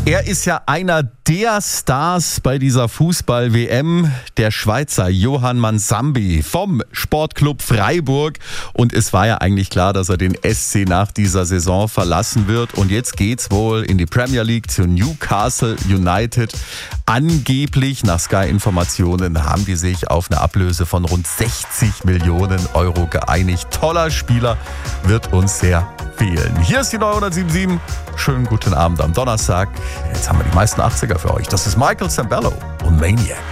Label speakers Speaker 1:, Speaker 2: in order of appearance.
Speaker 1: Er ist ja einer der Stars bei dieser Fußball-WM, der Schweizer Johann Mansambi vom Sportclub Freiburg. Und es war ja eigentlich klar, dass er den SC nach dieser Saison verlassen wird. Und jetzt geht's wohl in die Premier League zu Newcastle United. Angeblich, nach Sky-Informationen, haben die sich auf eine Ablöse von rund 60 Millionen Euro geeinigt. Toller Spieler, wird uns sehr fehlen. Hier ist die 977. Schönen guten Abend am Donnerstag. Jetzt haben wir die meisten 80er für euch. Das ist Michael Sambello und Maniac.